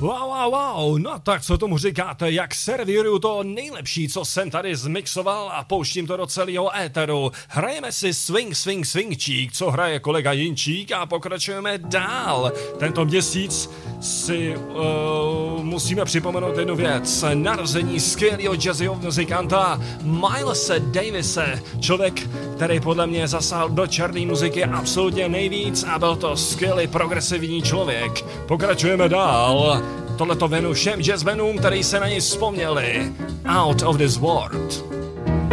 Wow, no tak co tomu říkáte, jak servíruju to nejlepší, co jsem tady zmixoval a pouštím to do celého éteru. Hrajeme si swingčík, co hraje kolega Jinčík a pokračujeme dál. Tento měsíc si musíme připomenout jednu věc. Narození skvělého jazzového muzikanta Milese Davise. Člověk, který podle mě zasáhl do černé muziky absolutně nejvíc a byl to skvělý progresivní člověk. Pokračujeme dál. Tohleto věnu všem jazzmenům, který se na něj vzpomněli. Out of this world.